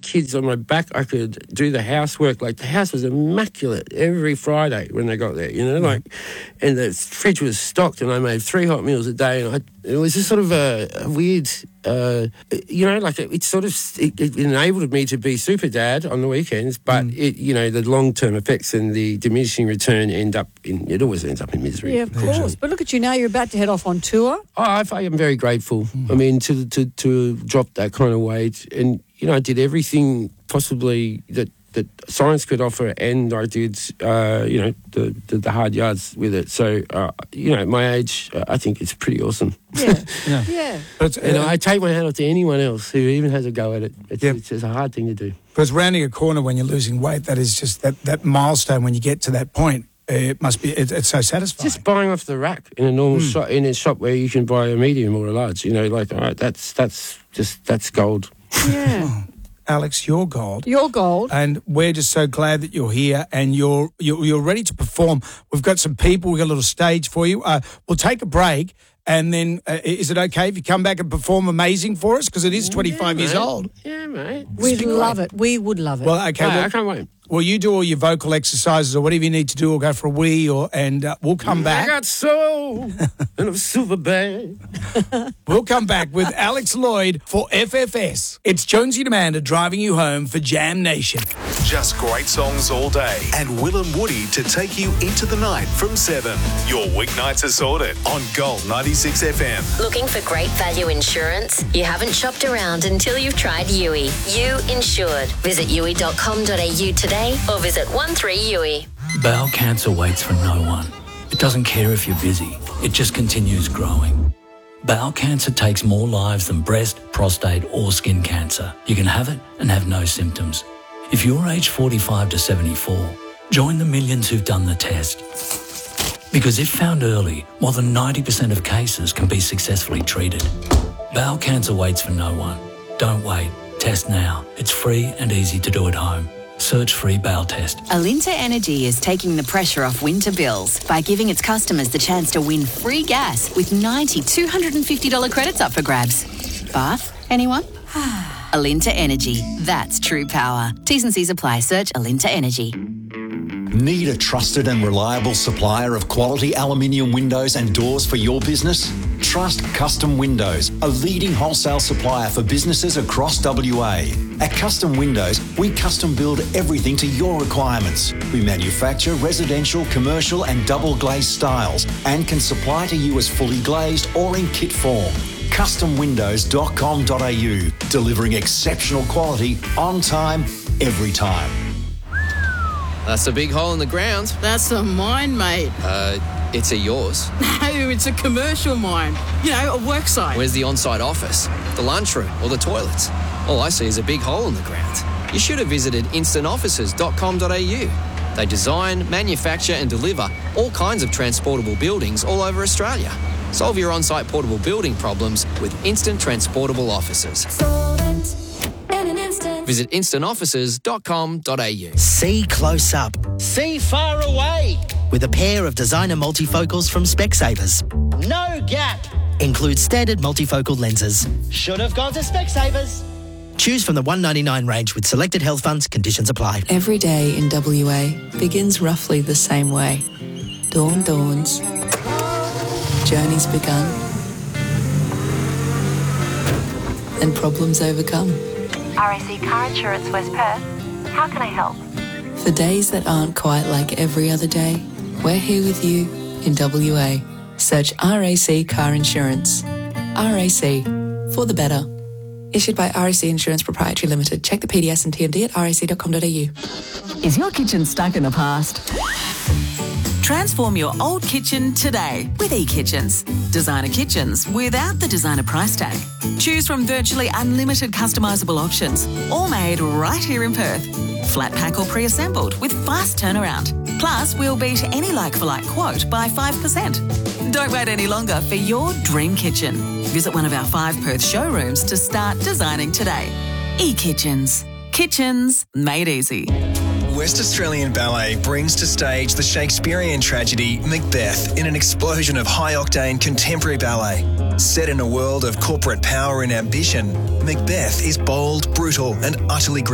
kids on my back, I could do the housework. Like, the house was immaculate every Friday when they got there, you know, like, and the fridge was stocked, and I made 3 hot meals a day, and it was just sort of a weird, you know, like it enabled me to be super dad on the weekends, but the long-term effects and the diminishing return it always ends up in misery. Yeah, of course. But look at you now, you're about to head off on tour. I am very grateful. I mean, to drop that kind of weight, and, you know, I did everything possibly that science could offer, and I did, the hard yards with it. So, at my age, I think it's pretty awesome. Yeah. But, I take my hat off to anyone else who even has a go at it. It's just a hard thing to do. Because rounding a corner when you're losing weight, that is just that milestone when you get to that point. It must be. It's so satisfying. Just buying off the rack in a normal shop, in a shop where you can buy a medium or a large. You know, like, all right, that's gold. Yeah. Alex, you're gold. You're gold. And we're just so glad that you're here and you're ready to perform. We've got some people. We've got a little stage for you. We'll take a break, and then is it okay if you come back and perform amazing for us? Because it is 25 years old. Yeah, mate. We'd love it. We would love it. Well, okay. I can't wait. Well, you do all your vocal exercises or whatever you need to do, or go for a wee, and we'll come back. I got soul and I'm super bad. We'll come back with Alex Lloyd for FFS. It's Jonesy and Amanda driving you home for Jam Nation. Just great songs all day, and Will and Woody to take you into the night from 7. Your weeknights are sorted on Gold 96 FM. Looking for great value insurance? You haven't shopped around until you've tried Yui. You Insured. Visit yui.com.au today or visit 13Yui. Bowel cancer waits for no one. It doesn't care if you're busy. It just continues growing. Bowel cancer takes more lives than breast, prostate or skin cancer. You can have it and have no symptoms. If you're aged 45 to 74, join the millions who've done the test. Because if found early, more than 90% of cases can be successfully treated. Bowel cancer waits for no one. Don't wait. Test now. It's free and easy to do at home. Search free bowel test. Alinta Energy is taking the pressure off winter bills by giving its customers the chance to win free gas with 90 $250 credits up for grabs. Bath? Anyone? Alinta Energy. That's true power. T's and C's apply. Search Alinta Energy. Need a trusted and reliable supplier of quality aluminium windows and doors for your business? Trust Custom Windows, a leading wholesale supplier for businesses across WA. At Custom Windows, we custom build everything to your requirements. We manufacture residential, commercial and double glazed styles and can supply to you as fully glazed or in kit form. CustomWindows.com.au, delivering exceptional quality on time, every time. That's a big hole in the ground. That's a mine, mate. It's a yours. No, it's a commercial mine. You know, a work site. Where's the on-site office, the lunchroom or the toilets? All I see is a big hole in the ground. You should have visited instantoffices.com.au. They design, manufacture and deliver all kinds of transportable buildings all over Australia. Solve your on-site portable building problems with Instant Transportable Offices. Visit instantoffices.com.au. See close up. See far away. With a pair of designer multifocals from Specsavers. No gap. Includes standard multifocal lenses. Should have gone to Specsavers. Choose from the $199 range with selected health funds. Conditions apply. Every day in WA begins roughly the same way. Dawn dawns. Journey's begun. And problems overcome. RAC Car Insurance West Perth. How can I help? For days that aren't quite like every other day, we're here with you in WA. Search RAC Car Insurance. RAC, for the better. Issued by RAC Insurance Proprietary Limited. Check the PDS and TMD at rac.com.au. Is your kitchen stuck in the past? Transform your old kitchen today with eKitchens. Designer kitchens without the designer price tag. Choose from virtually unlimited customisable options, all made right here in Perth. Flat pack or pre-assembled with fast turnaround. Plus, we'll beat any like-for-like quote by 5%. Don't wait any longer for your dream kitchen. Visit one of our 5 Perth showrooms to start designing today. eKitchens. Kitchens made easy. West Australian Ballet brings to stage the Shakespearean tragedy Macbeth in an explosion of high-octane contemporary ballet. Set in a world of corporate power and ambition, Macbeth is bold, brutal and utterly